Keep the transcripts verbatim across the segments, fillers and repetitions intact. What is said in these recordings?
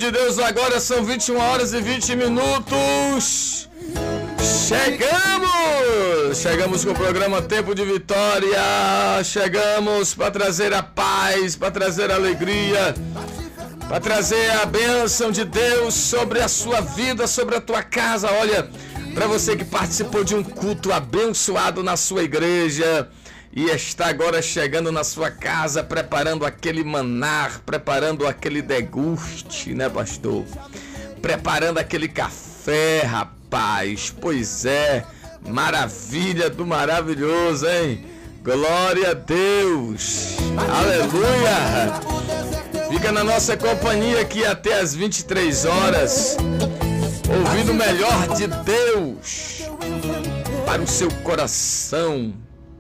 de Deus, agora são vinte e uma horas e vinte minutos. Chegamos! Chegamos com o programa Tempo de Vitória. Chegamos para trazer a paz, para trazer a alegria, para trazer a bênção de Deus sobre a sua vida, sobre a tua casa. Olha, para você que participou de um culto abençoado na sua igreja e está agora chegando na sua casa, preparando aquele manar, preparando aquele deguste, né, pastor? Preparando aquele café, rapaz. Pois é, maravilha do maravilhoso, hein? Glória a Deus. Aleluia. Fica na nossa companhia aqui até as vinte e três horas, ouvindo o melhor de Deus para o seu coração.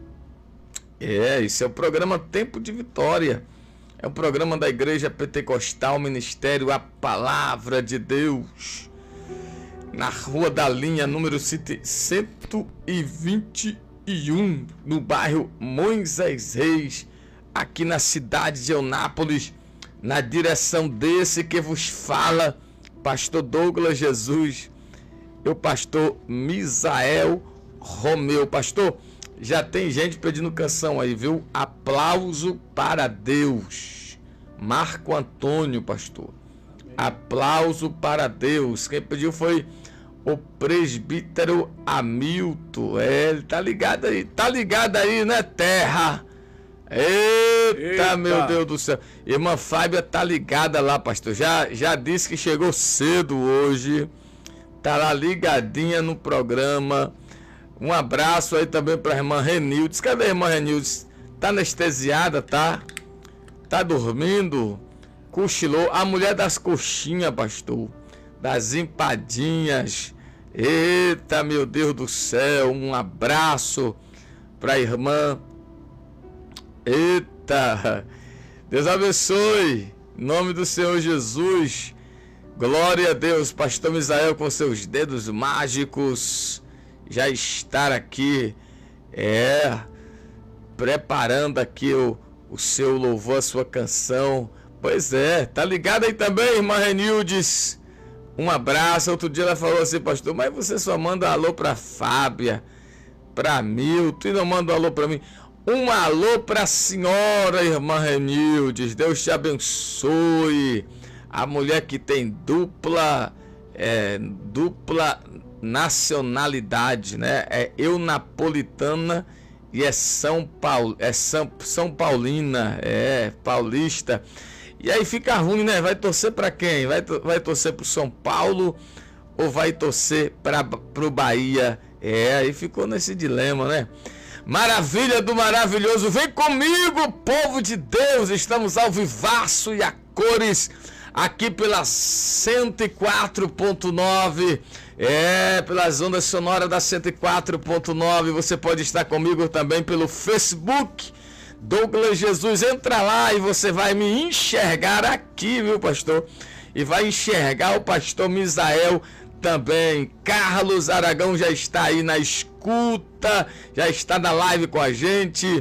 É, esse é o programa Tempo de Vitória. É o programa da Igreja Pentecostal Ministério A Palavra de Deus, na Rua da Linha, número cento e vinte e um, no bairro Moisés Reis, aqui na cidade de Eunápolis, na direção desse que vos fala, pastor Douglas Jesus, eu pastor Misael Romeu. Pastor, já tem gente pedindo canção aí, viu? Aplauso para Deus. Marco Antônio, pastor. Aplauso para Deus. Quem pediu foi o presbítero Hamilton. É, ele tá ligado aí. Tá ligado aí, né, terra? Eita, Eita, meu Deus do céu. Irmã Fábia tá ligada lá, pastor. Já, já disse que chegou cedo hoje. Tá lá ligadinha no programa. Um abraço aí também para a irmã Renildes. Cadê a irmã Renildes? Tá anestesiada, tá? Tá dormindo? Cochilou. A mulher das coxinhas, pastor. Das empadinhas. Eita, meu Deus do céu. Um abraço para a irmã. Eita. Deus abençoe. Em nome do Senhor Jesus. Glória a Deus. Pastor Misael com seus dedos mágicos já estar aqui, é, preparando aqui o, o seu louvor, a sua canção. Pois é, tá ligado aí também, irmã Renildes? Um abraço. Outro dia ela falou assim, pastor, mas você só manda alô pra Fábia, pra Milton, e não manda um alô pra mim. Um alô pra senhora, irmã Renildes. Deus te abençoe. A mulher que tem dupla, é, dupla nacionalidade, né? É eunapolitana e é São Paulo, é São, São Paulina, é paulista. E aí fica ruim, né? Vai torcer para quem? Vai, vai torcer pro São Paulo ou vai torcer para pro Bahia? É, aí ficou nesse dilema, né? Maravilha do maravilhoso. Vem comigo, povo de Deus. Estamos ao vivaço e a cores aqui pela cento e quatro ponto nove. É, pelas ondas sonoras da cento e quatro ponto nove. Você pode estar comigo também pelo Facebook Douglas Jesus. Entra lá e você vai me enxergar aqui, viu, pastor? E vai enxergar o pastor Misael também. Carlos Aragão já está aí na escuta, já está na live com a gente.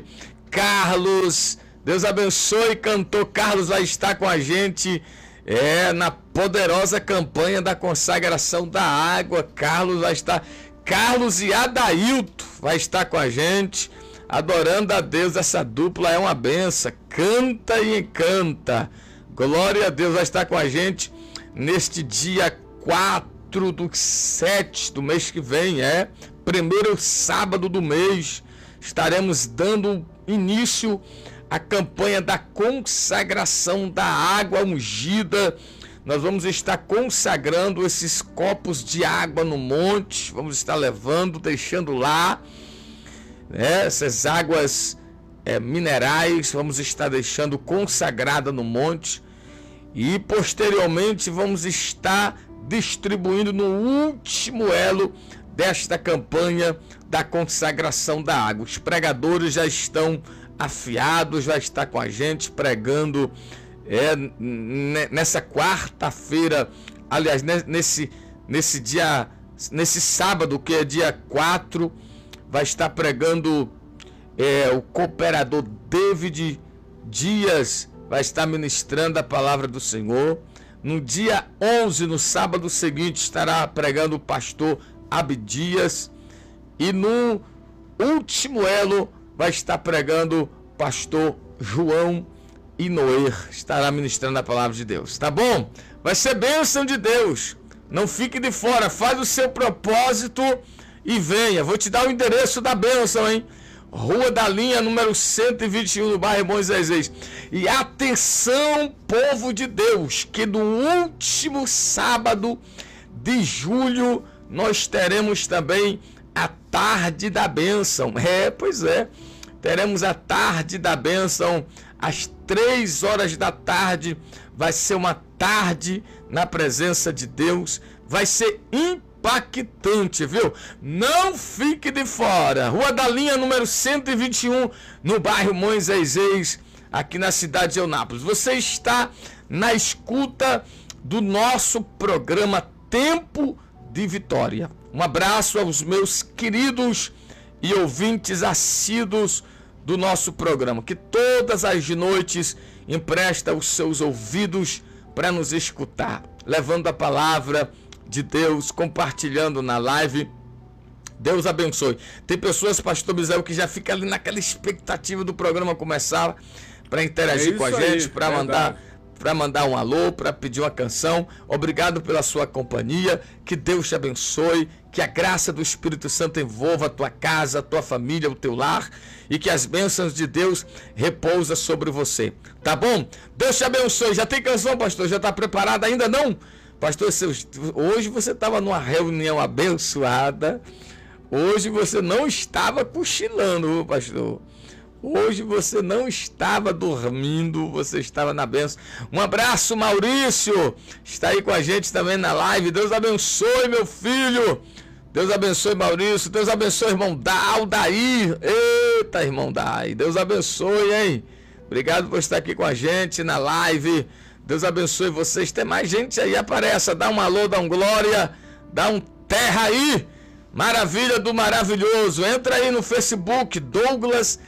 Carlos, Deus abençoe. Cantor Carlos vai estar com a gente, é, na poderosa campanha da consagração da água. Carlos vai estar, Carlos e Adailto vai estar com a gente, adorando a Deus. Essa dupla é uma benção, canta e encanta. Glória a Deus. Vai estar com a gente neste dia quatro do sete do mês que vem, é, primeiro sábado do mês. Estaremos dando início a campanha da consagração da água ungida. Nós vamos estar consagrando esses copos de água no monte, vamos estar levando, deixando lá, né, essas águas é, minerais, vamos estar deixando consagrada no monte e posteriormente vamos estar distribuindo no último elo desta campanha da consagração da água. Os pregadores já estão afiados, vai estar com a gente pregando, é, nessa quarta-feira, aliás, nesse, nesse dia, nesse sábado, que é dia quatro, vai estar pregando, é, o cooperador David Dias, vai estar ministrando a palavra do Senhor. No dia onze, no sábado seguinte, estará pregando o pastor Abdias. E no último elo vai estar pregando o pastor João Inoer. Estará ministrando a palavra de Deus. Tá bom? Vai ser bênção de Deus. Não fique de fora. Faz o seu propósito e venha. Vou te dar o endereço da bênção, hein? Rua da Linha, número cento e vinte e um, no bairro Moisés. E atenção, povo de Deus, que no último sábado de julho nós teremos também a tarde da bênção. É, pois é. Teremos a tarde da bênção às três horas da tarde. Vai ser uma tarde na presença de Deus. Vai ser impactante, viu? Não fique de fora. Rua da Linha, número cento e vinte e um, no bairro Moisés, aqui na cidade de Eunápolis. Você está na escuta do nosso programa Tempo de Vitória. Um abraço aos meus queridos e ouvintes assíduos do nosso programa, que todas as noites empresta os seus ouvidos para nos escutar, levando a palavra de Deus, compartilhando na live. Deus abençoe. Tem pessoas, pastor Misael, que já fica ali naquela expectativa do programa começar para interagir é com a gente, para mandar, para mandar um alô, para pedir uma canção. Obrigado pela sua companhia. Que Deus te abençoe. Que a graça do Espírito Santo envolva a tua casa, a tua família, o teu lar, e que as bênçãos de Deus repousam sobre você. Tá bom? Deus te abençoe. Já tem canção, pastor? Já está preparado? Ainda não? Pastor, hoje você estava numa reunião abençoada. Hoje você não estava cochilando, pastor. Hoje você não estava dormindo, você estava na bênção. Um abraço, Maurício. Está aí com a gente também na live. Deus abençoe, meu filho. Deus abençoe, Maurício. Deus abençoe, irmão Aldair. Eita, irmão Daí. Deus abençoe, hein? Obrigado por estar aqui com a gente na live. Deus abençoe vocês. Tem mais gente aí, apareça. Dá um alô, dá um glória, dá um terra aí. Maravilha do maravilhoso. Entra aí no Facebook, Douglas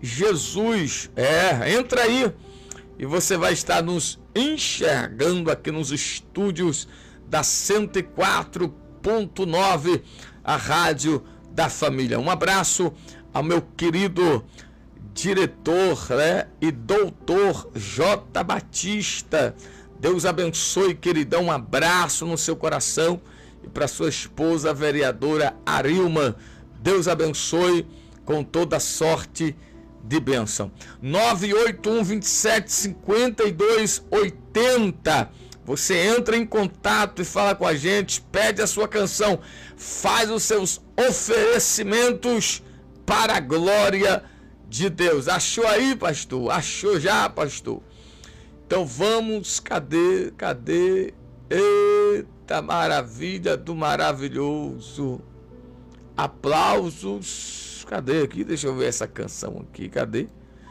Jesus. É, entra aí e você vai estar nos enxergando aqui nos estúdios da cento e quatro ponto nove, a rádio da família. Um abraço ao meu querido diretor, né, e doutor J. Batista. Deus abençoe, queridão. Um abraço no seu coração. E para sua esposa, a vereadora Arilma. Deus abençoe com toda sorte de bênção. nove oito um, vinte e sete, cinquenta e dois, oitenta. Você entra em contato e fala com a gente, pede a sua canção, faz os seus oferecimentos para a glória de Deus. Achou aí, pastor? Achou já, pastor? Então vamos, cadê, cadê? Eita, maravilha do maravilhoso. Aplausos. Cadê aqui? Deixa eu ver essa canção aqui, cadê?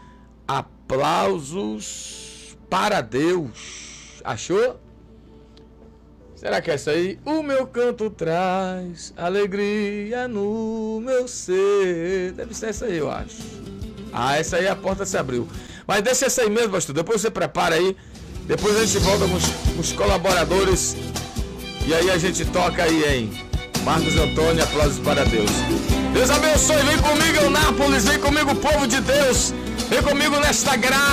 Aplausos para Deus. Achou? Será que é essa aí? O meu canto traz alegria no meu ser. Deve ser essa aí, eu acho. Ah, essa aí a porta se abriu. Mas deixa essa aí mesmo, pastor. Depois você prepara aí. Depois a gente volta com os, com os colaboradores. E aí a gente toca aí, hein? Marcos Antônio, aplausos para Deus. Deus abençoe. Vem comigo, Eunápolis. Vem comigo, povo de Deus. Vem comigo nesta graça.